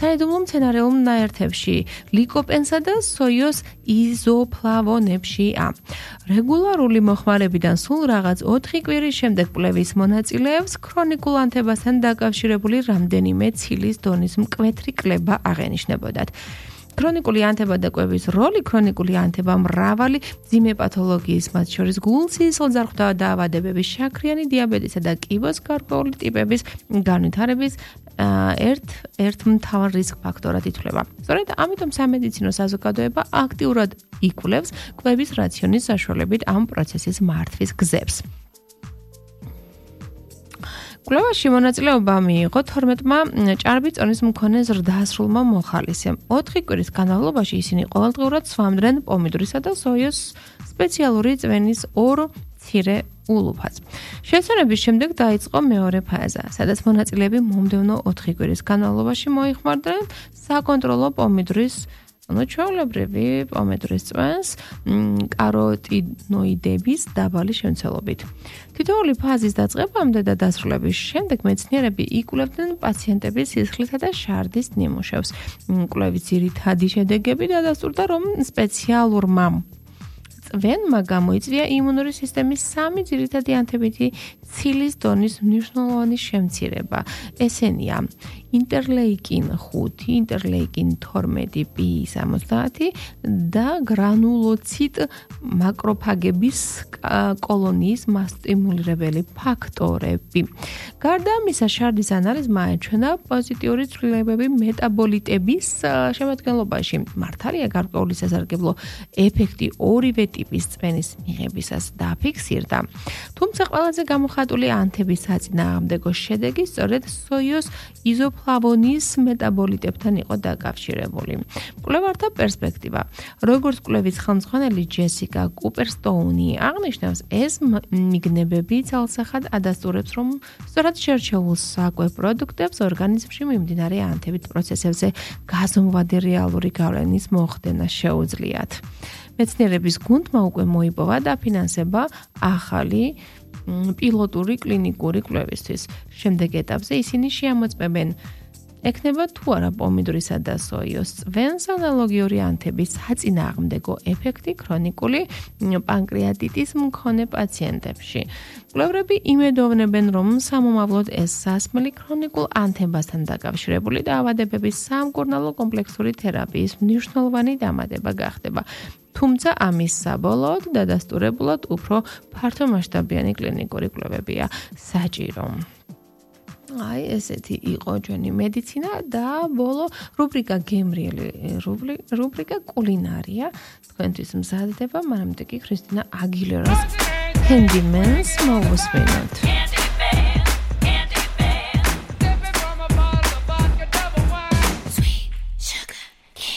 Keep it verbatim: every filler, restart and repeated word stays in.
საიდუმლო მცენარეულ ნაერთებში, ლიკოპენსა და სოიოს იზოფლავონებშია. რეგულარული მოხმარებიდან სულ რაღაც ოთხი კვირის შემდეგ კვლევის მონაწილეებს ქრონიკულ ანთებასთან დაკავშირებული რამდენიმე ცილის დონის მკვეთრი კლება აღენიშნებოდათ. ქრონიკული ანთებადაკვევის როლი ქრონიკული ანთება მრავალი მძიმე პათოლოგიის, მათ შორის გულსის, სხლძარღვთა დაავადებების, შაქრიანი დიაბეტისა და კიბოს გარკვეული ტიპების განვითარების ერთ ერთ მთავარ რისკ ფაქტორად ითვლება. სწორედ ამიტომ სამედიცინო საზოგადოება აქტიურად იკვლევს კვების რაციონის საშუალებით ამ პროცესის მართვის გზებს. კვლევაში მონაწილეობა მიიღო თორმეტმა ჭარბი წონის მქონე ზრდასრულმა მოხალისემ. ოთხი კვირის განმავლობაში ისინი ყოველდღიურად სვამდნენ პომიდორისა და სოიოს სპეციალური წვენის ორ მცირე ულუფას. შეცვენების შემდეგ დაიწყო მეორე ფაზა, სადაც მონაწილეები მომდევნო ოთხი კვირის განმავლობაში მოიხმარდნენ საკონტროლო პომიდორის ანუ ჩვეულებრივი პომიდორის წვენს კაროტინოიდების დაბალი შემცველობით. თითოეული ფაზის დაწყებამდე და დასრულების შემდეგ მეცნიერები იკვლევდნენ პაციენტების სისხლისა და შარდის ნიმუშებს. კვლევის ძირითადი შედეგები დადასტურდა, რომ სპეციალურმა წვენმა გამოიწვია იმუნური სისტემის სამი ძირითადი ანთებითი ცილის დონის მნიშვნელოვანი შემცირება. ესენია ინტერლეიკინ ხუთი, ინტერლეიკინ თორმეტი, პი სამოცდაათი და გრანულოციტ მაკროფაგების კოლონიის მასტიმულირებელი ფაქტორები. გარდა ამისა, შარდის ანალიზმა აჩვენა პოზიტიური ცვლილებები მეტაბოლიტების შემადგენლობაში. მართალია გარკვეული სასარგებლო ეფექტი ორივე ტიპის წვენის მიღებისას დაფიქსირდა. თუმცა ყველაზე გამოხატული ანთების საწინააღმდეგო შედეგი სწორედ სოიოს იზოფლავონის მეტაბოლიტებთან იყო დაკავშირებული. კვლევართა პერსპექტივა. როგორც კვლევის ხელმძღვანელი ჯესიკა კუპერსტოუნი აღნიშნავს, ეს მიგნებები ცალსახად ადასტურებს, რომ სწორად შერჩეულ საკვებ პროდუქტებს ორგანიზმში მიმდინარე ანთებით პროცესებზე გაზომვადი რეალური გავლენის მოხდენა შეუძლიათ. მეცნიერების გუნდმა უკვე მოიპოვა დაფინანსება ახალი პილოტური კლინიკური კვლევისთვის. შემდეგ ეტაპზე ისინი შეამოწმებენ, ექნება თუ არა პომიდორისა და სოიოს წვენს ანალოგიური ანთების საწინააღმდეგო ეფექტი ქრონიკული პანკრეატიტის მქონე პაციენტებში. კვლევრები იმედოვნებენ, რომ სამომავლოდ ეს სასმელი ქრონიკულ ანთებასთან დაკავშირებული დაავადებების სამკურნალო კომპლექსური თერაპიის მნიშვნელოვანი დამატება გახდება. თუმცა ამის საბოლოოდ დადასტურებულად უფრო ფართომასშტაბიანი კლინიკური კვლევებია საჭირო. აი, ესეთი იყო ჩვენი მედიცინა და ბოლო რუბრიკა გემრიელი, რუბრიკა კულინარია. თქვენთვის მზადდება, მანამდე კი ქრისტინა აგილერას Candyman's მოვუსმინოთ.